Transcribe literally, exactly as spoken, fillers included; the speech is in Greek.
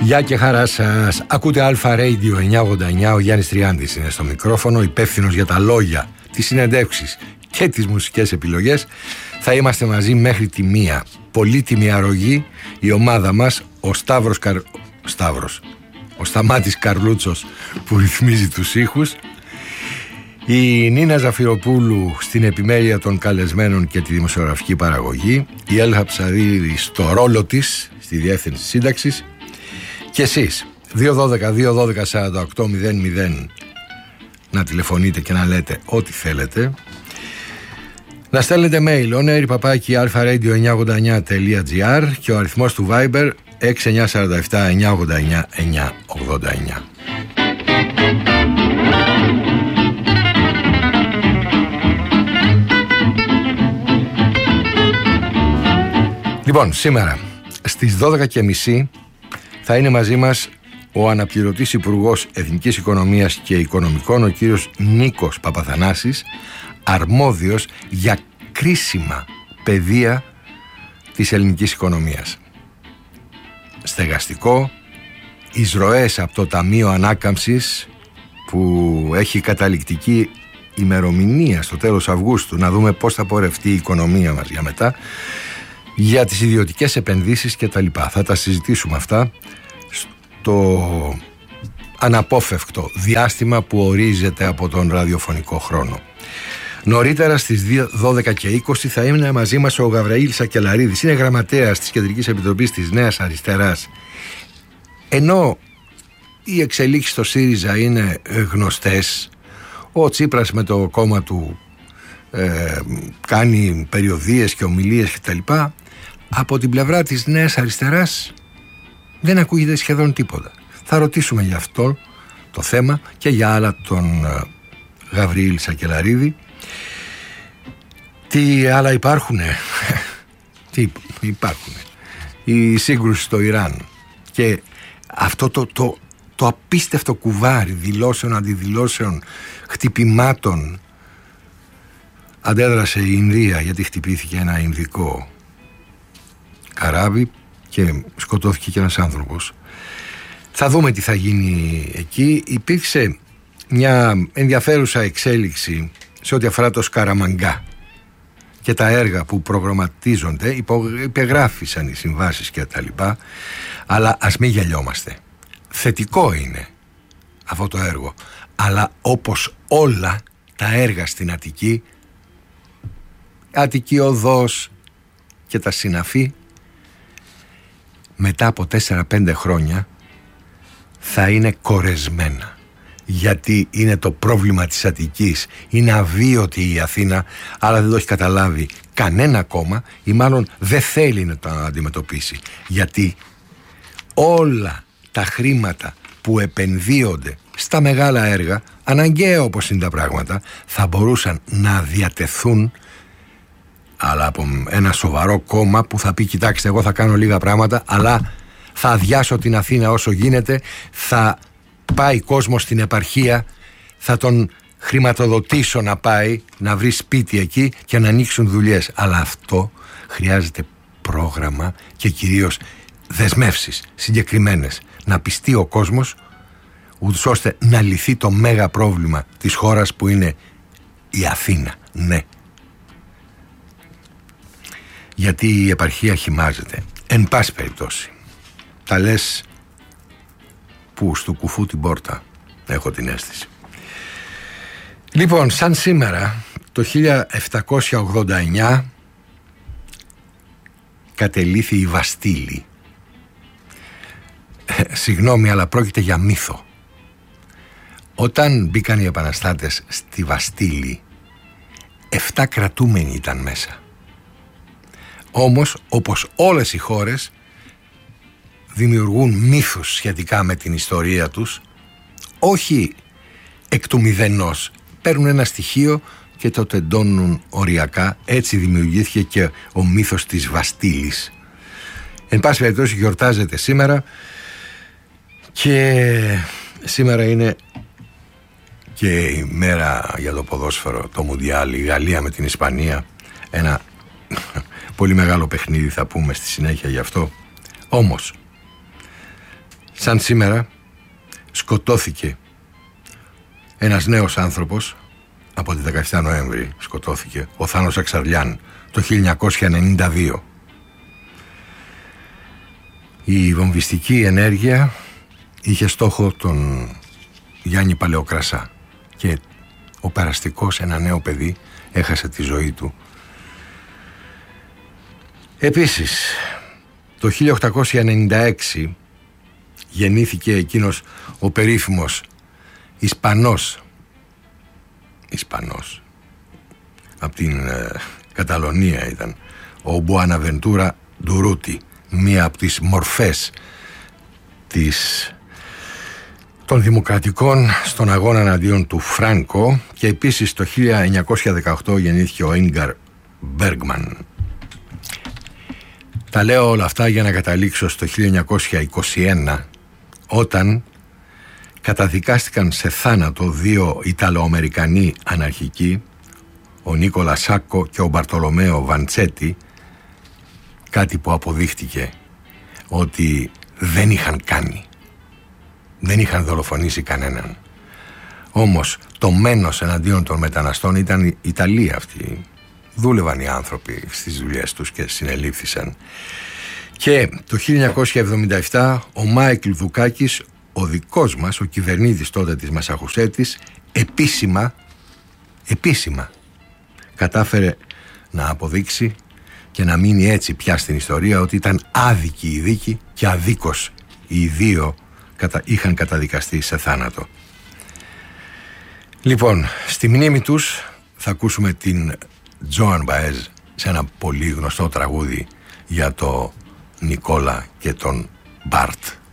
Γεια και χαρά σας. Ακούτε Αλφα Radio εννιακόσια ογδόντα εννιά. Ο Γιάννης Τριάντης είναι στο μικρόφωνο, υπεύθυνος για τα λόγια, τις συνεντεύξεις και τις μουσικές επιλογές. Θα είμαστε μαζί μέχρι τη μία. Πολύτιμη αρρωγή η ομάδα μας, ο Σταύρος Καρ... Σταύρος. Ο Σταμάτης Καρλούτσος που ρυθμίζει τους ήχους, η Νίνα Ζαφυροπούλου στην επιμέλεια των καλεσμένων και τη δημοσιογραφική παραγωγή, η Έλχα Ψαρίδη στο ρόλο της στη διεύθυνση σύνταξης, και εσείς δύο δώδεκα δύο δώδεκα σαράντα οκτώ μηδέν μηδέν να τηλεφωνείτε και να λέτε ό,τι θέλετε, να στέλνετε mail onair παπάκι αλφα ρέιντιο εννιακόσια ογδόντα εννιά τελεία τζι άρ και ο αριθμός του Viber έξι εννιά τέσσερα επτά εννιακόσια ογδόντα εννιά εννιακόσια ογδόντα εννιά. Λοιπόν, σήμερα στις δώδεκα και μισή θα είναι μαζί μας ο αναπληρωτής Υπουργός Εθνικής Οικονομίας και Οικονομικών, ο κύριος Νίκος Παπαθανάσης, αρμόδιος για κρίσιμα πεδία της ελληνικής οικονομίας. Στεγαστικό, εισρωές από το Ταμείο Ανάκαμψης που έχει καταληκτική ημερομηνία στο τέλος Αυγούστου, να δούμε πώς θα πορευτεί η οικονομία μας για μετά, για τις ιδιωτικές επενδύσεις και τα λοιπά. Θα τα συζητήσουμε αυτά στο αναπόφευκτο διάστημα που ορίζεται από τον ραδιοφωνικό χρόνο. Νωρίτερα στις δώδεκα και είκοσι θα είναι μαζί μας ο Γαβραήλ Σακελαρίδης. Είναι γραμματέας της Κεντρικής Επιτροπής της Νέας Αριστεράς. Ενώ οι εξελίξεις στο ΣΥΡΙΖΑ είναι γνωστές, ο Τσίπρας με το κόμμα του ε, κάνει περιοδίες και ομιλίες και τα λοιπά, από την πλευρά της Νέας Αριστεράς δεν ακούγεται σχεδόν τίποτα. Θα ρωτήσουμε για αυτό το θέμα και για άλλα τον ε, Γαβραήλ Σακελαρίδη. Τι άλλα υπάρχουνε? Τι υπάρχουνε? Η σύγκρουση στο Ιράν και αυτό το, το, το απίστευτο κουβάρι δηλώσεων, αντιδηλώσεων, χτυπημάτων. Αντέδρασε η Ινδία γιατί χτυπήθηκε ένα ινδικό καράβι και σκοτώθηκε και ένας άνθρωπος. Θα δούμε τι θα γίνει εκεί. Υπήρξε μια ενδιαφέρουσα εξέλιξη σε ό,τι αφορά το Σκαραμαγκά και τα έργα που προγραμματίζονται. Υπεγράφησαν οι συμβάσεις και τα λοιπά, αλλά ας μην γελιόμαστε. Θετικό είναι αυτό το έργο, αλλά όπως όλα τα έργα στην Αττική, Αττική Οδός και τα συναφή, μετά από τέσσερα πέντε χρόνια θα είναι κορεσμένα. Γιατί είναι το πρόβλημα της Αττικής. Είναι αβίωτη η Αθήνα, αλλά δεν το έχει καταλάβει κανένα κόμμα, ή μάλλον δεν θέλει να το αντιμετωπίσει. Γιατί όλα τα χρήματα που επενδύονται στα μεγάλα έργα, αναγκαία όπως είναι τα πράγματα, θα μπορούσαν να διατεθούν, αλλά από ένα σοβαρό κόμμα που θα πει: κοιτάξτε, εγώ θα κάνω λίγα πράγματα, αλλά θα αδειάσω την Αθήνα όσο γίνεται, θα πάει κόσμος στην επαρχία, θα τον χρηματοδοτήσω να πάει να βρει σπίτι εκεί και να ανοίξουν δουλειές. Αλλά αυτό χρειάζεται πρόγραμμα και κυρίως δεσμεύσεις συγκεκριμένες, να πιστεί ο κόσμος, ούτως ώστε να λυθεί το μέγα πρόβλημα της χώρας που είναι η Αθήνα. Ναι, γιατί η επαρχία χυμάζεται. Εν πάση περιπτώσει, τα λες που στου κουφού την πόρτα, έχω την αίσθηση. Λοιπόν, σαν σήμερα το χίλια επτακόσια ογδόντα εννιά κατελήθη η Βαστίλη. ε, Συγγνώμη, αλλά πρόκειται για μύθο. Όταν μπήκαν οι επαναστάτες στη Βαστίλη, εφτά κρατούμενοι ήταν μέσα. Όμως, όπως όλες οι χώρες, δημιουργούν μύθους σχετικά με την ιστορία τους, όχι εκ του μηδενός. Παίρνουν ένα στοιχείο και το τεντώνουν οριακά. Έτσι δημιουργήθηκε και ο μύθος της Βαστίλης. Εν πάση περιπτώσει, γιορτάζεται σήμερα και σήμερα είναι και η μέρα για το ποδόσφαιρο, το Μουντιάλ, η Γαλλία με την Ισπανία. Ένα πολύ μεγάλο παιχνίδι, θα πούμε στη συνέχεια γι' αυτό. Όμως, Σαν σήμερα σκοτώθηκε ένας νέος άνθρωπος, από τη δεκαεφτά Νοέμβρη σκοτώθηκε, ο Θάνος Αξαρλιάν, το χίλια εννιακόσια ενενήντα δύο. Η βομβιστική ενέργεια είχε στόχο τον Γιάννη Παλαιοκρασά και ο περαστικός, ένα νέο παιδί, έχασε τη ζωή του. Επίσης, το χίλια οκτακόσια ενενήντα έξι γεννήθηκε εκείνος ο περίφημος Ισπανός Ισπανός από την ε, Καταλωνία ήταν, ο Μπουαναβεντούρα Ντουρούτι, μία από τις μορφές της, των δημοκρατικών στον αγώνα εναντίον του Φράνκο. Και επίσης το χίλια εννιακόσια δεκαοκτώ γεννήθηκε ο Ίνγκαρ Μπέργμαν. Τα λέω όλα αυτά για να καταλήξω στο χίλια εννιακόσια είκοσι ένα, όταν καταδικάστηκαν σε θάνατο δύο Ιταλοαμερικανοί αναρχικοί, ο Νίκολα Σάκο και ο Μπαρτολομέο Βαντσέτη, κάτι που αποδείχτηκε ότι δεν είχαν κάνει, δεν είχαν δολοφονήσει κανέναν. Όμως το μένος εναντίον των μεταναστών ήταν η Ιταλία αυτή. Δούλευαν οι άνθρωποι στις δουλειές τους και συνελήφθησαν. Και το χίλια εννιακόσια εβδομήντα επτά ο Μάικλ Δουκάκης, ο δικός μας, ο κυβερνήτης τότε της Μασαχουσέτης, επίσημα, επίσημα κατάφερε να αποδείξει και να μείνει έτσι πια στην ιστορία ότι ήταν άδικη η δίκη και αδίκως οι δύο κατα... είχαν καταδικαστεί σε θάνατο. Λοιπόν, στη μνήμη τους θα ακούσουμε την Τζόαν Μπαέζ σε ένα πολύ γνωστό τραγούδι για το Νικόλα και τον Μπάρτ.